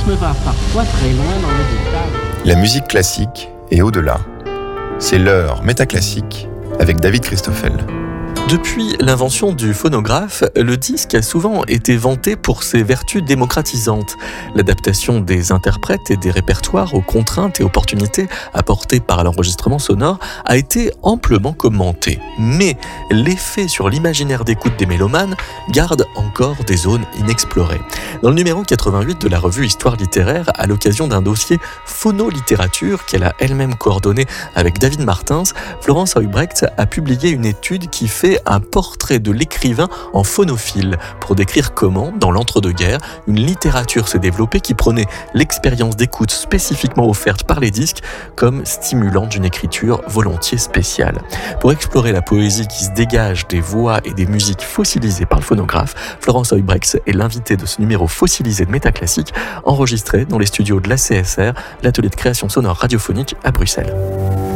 l'esthétisme va parfois très loin dans le détail. La musique classique et au-delà. C'est l'heure métaclassique avec David Christoffel. Depuis l'invention du phonographe, le disque a souvent été vanté pour ses vertus démocratisantes. L'adaptation des interprètes et des répertoires aux contraintes et opportunités apportées par l'enregistrement sonore a été amplement commentée. Mais l'effet sur l'imaginaire d'écoute des mélomanes garde encore des zones inexplorées. Dans le numéro 88 de la revue Histoire littéraire, à l'occasion d'un dossier phonolittérature qu'elle a elle-même coordonné avec David Martins, Florence Heubrecht a publié une étude qui fait un portrait de l'écrivain en phonophile pour décrire comment, dans l'entre-deux-guerres, une littérature s'est développée qui prenait l'expérience d'écoute spécifiquement offerte par les disques comme stimulant d'une écriture volontiers spéciale. Pour explorer la poésie qui se dégage des voix et des musiques fossilisées par le phonographe, Florence Heubrecht est l'invitée de ce numéro fossilisé de Métaclassique, enregistré dans les studios de l'ACSR, l'atelier de création sonore radiophonique à Bruxelles.